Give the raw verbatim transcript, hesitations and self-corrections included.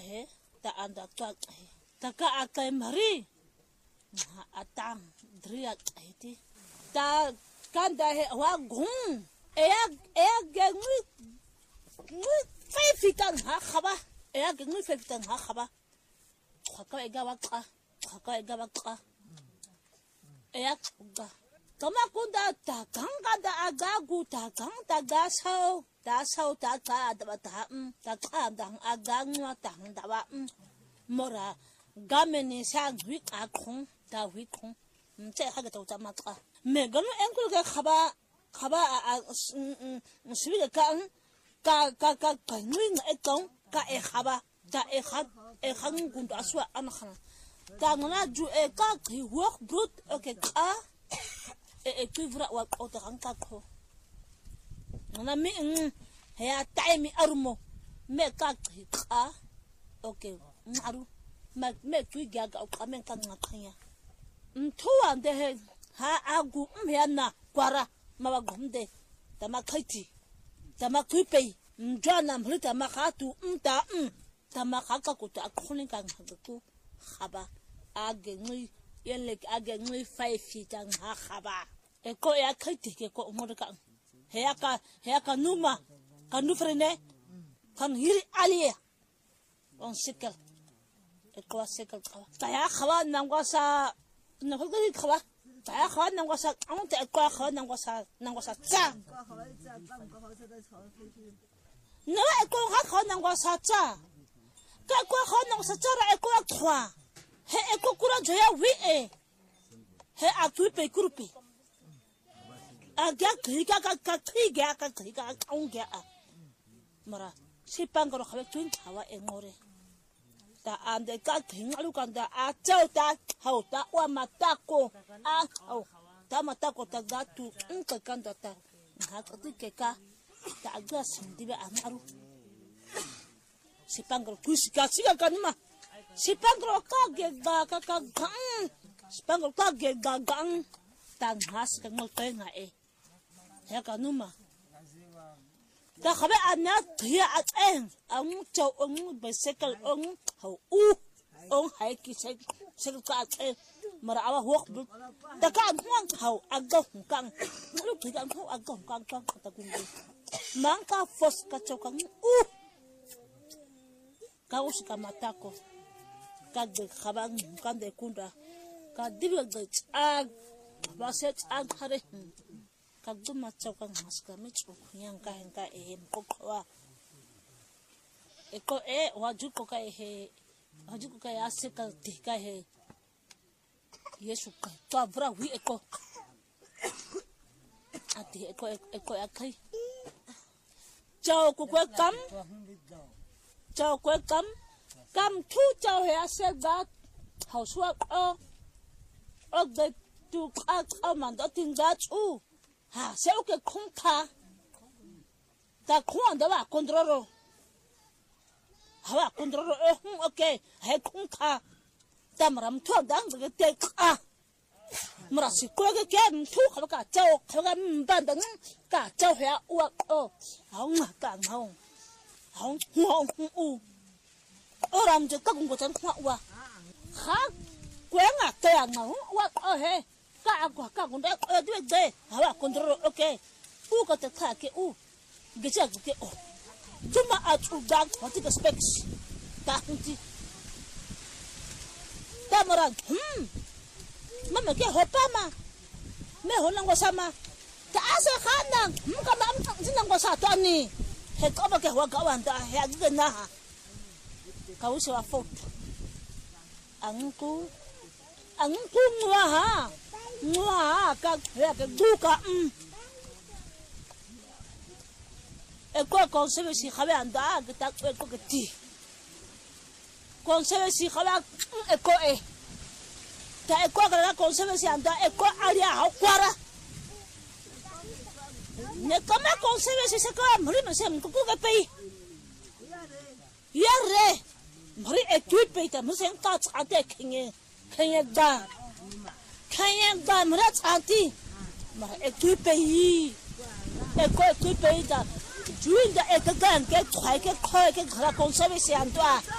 he ta anda tua he ta ka akai mari atang dria ti ta kanda he wa gung ea ea gengui ngui fai fitan ha khaba ea gengui fai fitan ha khaba khaka ega wa ka khaka ega wa ka ea ga tama kunda ta ganga da agagu ta gang ta ga sao ta sao ta ka da ta um ta ka da agangwa ta da wa um mora gamene sa gwi a khong ta wi khong mche ha ga ta ma ka me ganu enkul ga khaba khaba a swi ga ka ka ka ka ka ngui nga etong ka e khaba ta e khat e khang gun aswa an khana ta ngana ju e ka gri work brut okay ka e e kivra wa o ta kan ka kho ngana mi he ya time armo me ka gri ka okay maru me me tu ga ga ka men kan nga khanya mthuwa de he ha agu mhena kwara mawa gomde tama khaiti tama kupe mjana mhlita makhatu mta m tama khaka kuta akhulin kan hagu khaba agengui yele agengui five feet ang ha khaba e ko ya khaiti ke ko umur kan he aka he aka numa kan nufrene kan hiri aliya on sikal e ko sikal khawa ta ya khawa nangwasa na ko gi khawa ta khawa nangwasa ang ta ko khawa nangwasa nangwasa cha no e ko khawa nangwasa cha ka ko khawa nangwasa cha ra e ko khwa he e ko kura joya wi e he a tu pe kurupi a ga ki ka ka ka ki ga ka ki ka ang ga mara si pangoro khawa tun khawa e ngore ta ande ka kingalu kanda a chau ta hau ta wa matako a hau ta matako ta gatu inka kanda ta ha ka ke ka ta aga sindibe amaru sipangro kusika sika kanuma sipangro ka ge ga ka ka gang sipangro ka ge ga gang ta has ka ngol te nga e ya kanuma ta khabe ana thia ateng ang chau ong bicycle ong hau u ong hai ki se se ka ateng mara awa hok bu ta ka ngong hau aga kang lu ki kang hau aga kang kang ta kun mang ka fos ka chau kang u ka us ka matako ka de khabang kan de kunda ka dibe de ag ba se ag hare kagduma chauka maska michu yang ka henka e mkokoa eko e wajuko ka he wajuko ka aseka tika he yesu ka to avra wi eko ati eko eko akai chau ku ko kam chau ko kam kam thu chau he asega hauswa o o de tu ka amanda tinga chu ha se o ke khonka ta khonda ba kontrolo ha ba kontrolo eh okay he khonka tamram tho dang ge te ka mra si ko ge ke thu kha ka chao kha ga ban dang ka chao ya wa o ha nga ka ngau ha ngau u o ram je ka gung ko chan khwa wa ha kwe nga te ngau wa o he ka agwa ka gunda e de de hawa kontrolo okay u ko te kha ke u geja ke o tuma atu dag hoti ke specs ta hunti tamaran hm mama ke hopama me holang wasama ta asa khana hm ka mam jinang wasa to ni he ko ba ke wa ga wanda he ga na ka u se wa foto angku angku ngwa ha ngwa ka ya ke duka um e ko ko se si khabe anda ke ta ko ke ti ko se si khala e ko e ta e ko ga ko se si anda e ko aria ha kwara ne kama ko se si se ko mri no se ko ko pe ya re mri e tu pe ta mo se ka cha te khinge khinge da kayang ba mara chati mara equipe yi eko equipe da juin da eka gan ke khoi ke khoi ke khara kon sabe se antwa